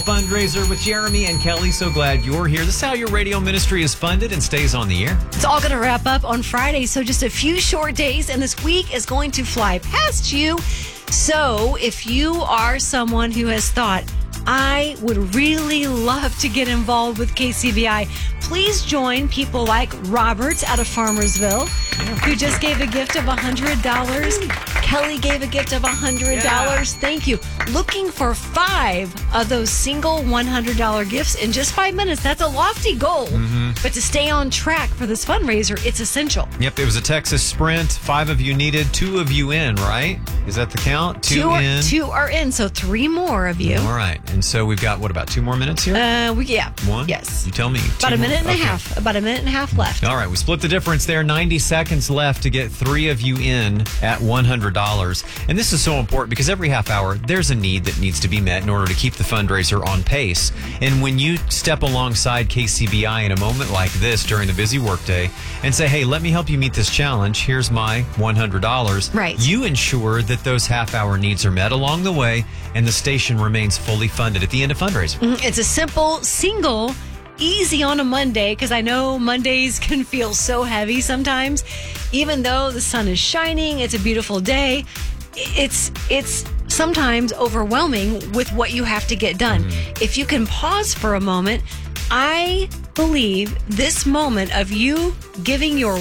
Fundraiser with Jeremy and Kelly. So glad you're here. This is how your radio ministry is funded and stays on the air. It's all going to wrap up on Friday, so just a few short days, and this week is going to fly past you. So if you are someone who has thought, I would really love to get involved with KCBI, please join people like Robert out of Farmersville, who just gave a gift of $100. Kelly gave a gift of $100. Yeah. Thank you. Looking for 5 of those single $100 gifts in just 5 minutes. That's a lofty goal. But to stay on track for this fundraiser, it's essential. Yep, it was a Texas Sprint. 5 of you needed, 2 of you in, right? Is that the count? 2 in. 2 are in, so 3 more of you. All right. And so we've got, what, about 2 more minutes here? Yeah. 1? Yes. You tell me. About a minute and a half. About a minute and a half left. All right, we split the difference there. 90 seconds left to get 3 of you in at $100. And this is so important because every half hour, there's a need that needs to be met in order to keep the fundraiser on pace. And when you step alongside KCBI in a moment like this during the busy workday and say, hey, let me help you meet this challenge. Here's my $100. Right. You ensure that those half hour needs are met along the way and the station remains fully funded at the end of fundraising. It's a simple, single, easy on a Monday, because I know Mondays can feel so heavy sometimes. Even though the sun is shining, it's a beautiful day, it's sometimes overwhelming with what you have to get done. If you can pause for a moment, I believe this moment of you giving your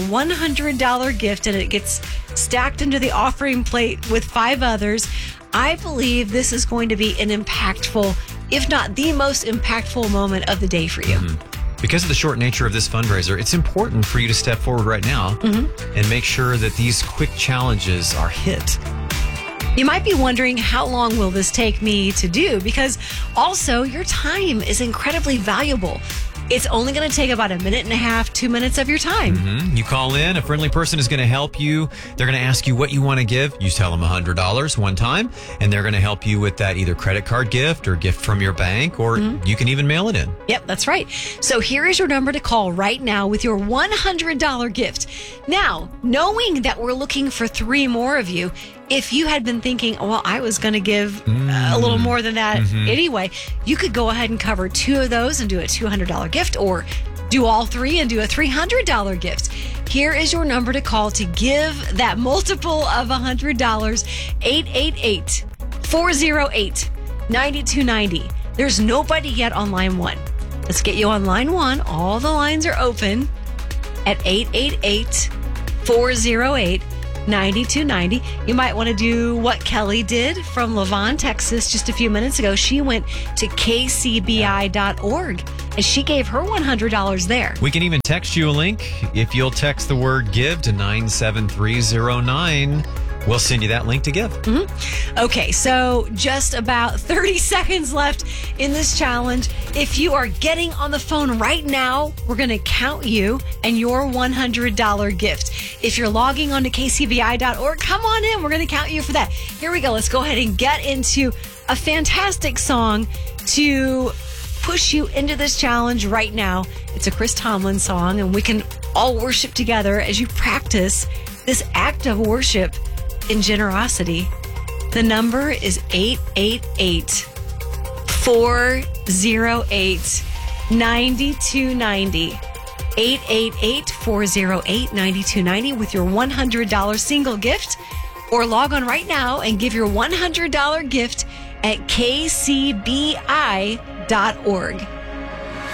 $100 gift and it gets stacked into the offering plate with 5 others, I believe this is going to be an impactful, if not the most impactful moment of the day for you. Because of the short nature of this fundraiser, it's important for you to step forward right now and make sure that these quick challenges are hit. You might be wondering, how long will this take me to do? Because also your time is incredibly valuable. It's only going to take about a minute and a half, 2 minutes of your time. You call in, a friendly person is going to help you. They're going to ask you what you want to give. You tell them $100 one time, and they're going to help you with that either credit card gift or gift from your bank, or you can even mail it in. Yep, that's right. So here is your number to call right now with your $100 gift. Now, knowing that we're looking for 3 more of you, if you had been thinking, well, I was going to give a little more than that anyway, you could go ahead and cover 2 of those and do a $200 gift, or do all 3 and do a $300 gift. Here is your number to call to give that multiple of $100, 888-408-9290. There's nobody yet on line 1. Let's get you on line 1. All the lines are open at 888-408-9290. You might want to do what Kelly did from Lavon, Texas, just a few minutes ago. She went to kcbi.org and she gave her $100 there. We can even text you a link. If you'll text the word give to 97309, we'll send you that link to give. Okay, so just about 30 seconds left in this challenge. If you are getting on the phone right now, we're going to count you and your $100 gift. If you're logging on to kcbi.org, come on in. We're going to count you for that. Here we go. Let's go ahead and get into a fantastic song to push you into this challenge right now. It's a Chris Tomlin song, and we can all worship together as you practice this act of worship in generosity. The number is 888-408-9290. 888-408-9290 with your $100 single gift, or log on right now and give your $100 gift at kcbi.org.